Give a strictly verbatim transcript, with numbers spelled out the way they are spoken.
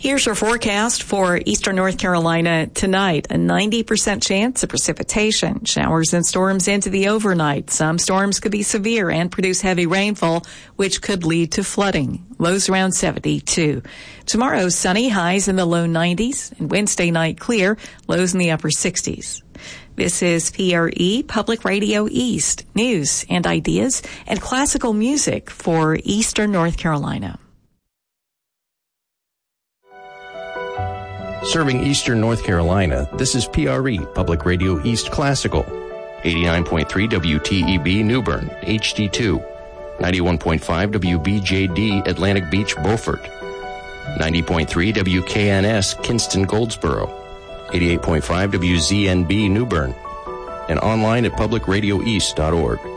Here's your forecast for eastern North Carolina tonight. A ninety percent chance of precipitation. Showers and storms into the overnight. Some storms could be severe and produce heavy rainfall, which could lead to flooding. Lows around seventy-two. Tomorrow, sunny, highs in the low nineties. And Wednesday night, clear, lows in the upper sixties. This is P R E, Public Radio East. News and ideas and classical music for eastern North Carolina. Serving eastern North Carolina, this is P R E, Public Radio East Classical. eighty-nine point three W T E B New Bern, H D two. ninety-one point five W B J D Atlantic Beach, Beaufort. ninety point three W K N S Kinston, Goldsboro. eighty-eight point five W Z N B New Bern. And online at public radio east dot org.